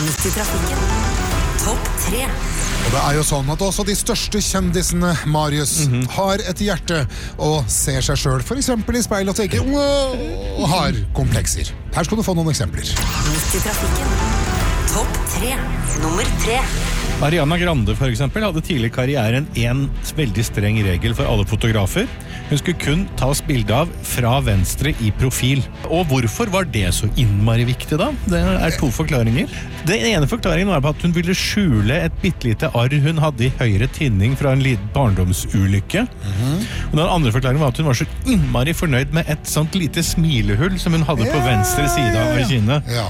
Midt i trafikken. Topp 3. Og det jo sånn at også de største kjendisene, Marius, har et hjerte og ser seg selv for eksempel i speil og tenker og har komplekser. Her skal du få noen eksempler. Midt i trafikken. Topp 3. Nummer 3. Ariana Grande for eksempel hadde tidlig i karrieren en veldig streng regel for alle fotografer. Hun skulle kun tas bilde av fra venstre i profil. Og hvorfor var det så innmari viktig da? Det 2 forklaringer. Den ene forklaringen var at hun ville skjule et bittelite arr hun hadde i høyre tinning fra en liten barndomsulykke. Og den andre forklaringen var at hun var så innmari fornøyd med et sånt lite smilehull som hun hadde på venstre side av kinnet. Ja.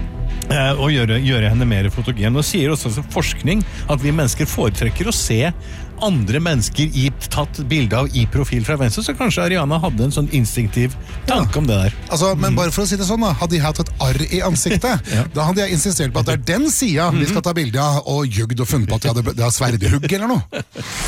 Og gjøre henne mer fotogen. Og sier også forskning at vi mennesker foretrekker å se andre mennesker tatt bilde av i profil fra venstre, så kanskje Ariana hadde en sånn instinktiv tanke om det der. Altså, men bare for å si det sånn da, hadde de hatt et arr i ansiktet, da hadde jeg insistert på at det den siden vi skal ta bilde av, og jugd og funnet på at de hadde sverdhugg eller noe.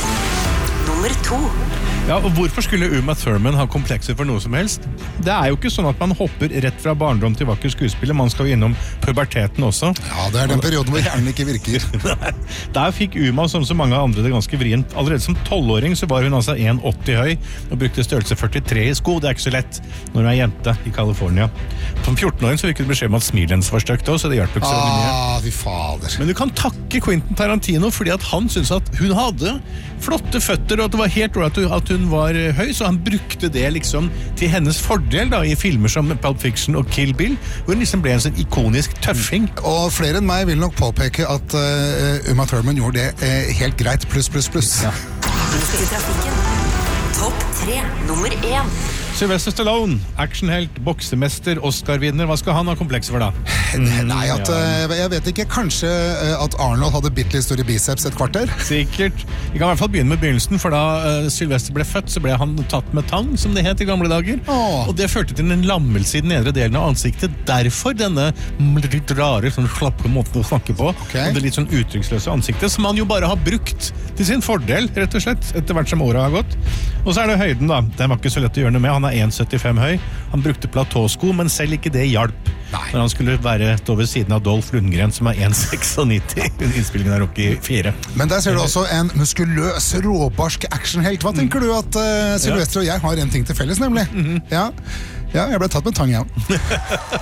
Nummer 2. Ja, og hvorfor skulle Uma Thurman ha komplekser for noe som helst? Det jo ikke sånn at man hopper rett fra barndom til vakker skuespiller, man skal jo innom puberteten også. Ja, det den perioden hvor hjernen ikke virker. Der fikk Uma, som så mange andre, det ganske vrient. Allerede som 12-åring så var hun altså 1,80 høy, og brukte størrelse 43 i sko. Det ikke så lett når hun jente i California. Som 14-åring så fikk hun beskjed om at smilens var støkt også, så det hjelper ikke så mye. Fy fader. Men du kan takke Quentin Tarantino fordi at han syntes at hun hadde flotte føtter, og at det var helt bra at hun var høy, så han brukte det liksom til hennes fordel da, i filmer som Pulp Fiction og Kill Bill, hvor hun liksom ble en sånn ikonisk tøffing. Og flere enn meg vil nok påpeke at Uma Thurman gjorde det helt greit, pluss. Ja. Midt i trafikken. Topp 3. Nummer 1. Sylvester Stallone, actionhelt, boksemester, Oscar-vinner. Hva skal han ha komplekser for da? Nei, jeg vet ikke. Kanskje at Arnold hadde bitte litt større biceps et kvarter? Sikkert. Vi kan i hvert fall begynne med begynnelsen, for da Sylvester ble født, så ble han tatt med tang, som det het i gamle dager. Og det førte til en lammelse i den nedre delen av ansiktet. Derfor denne litt rare, sånn slappe måten å snakke på. Og det litt sånn uttrykksløse ansiktet, som han jo bare har brukt til sin fordel, rett og slett, etter hvert som året har gått. Og så det høyden da. Den var ikke så lett å gjøre noe med. Han 1,75 høy. Han brukte platåsko, men selv ikke det hjalp. Når han skulle være over siden av Dolph Lundgren, som 1,96 under innspillingen av Rocky 4. Men der ser du også en muskuløs, råbarsk actionhelt. Hva tenker du at Sylvester og jeg har en ting til felles, nemlig? Ja, jeg ble tatt med tang, ja.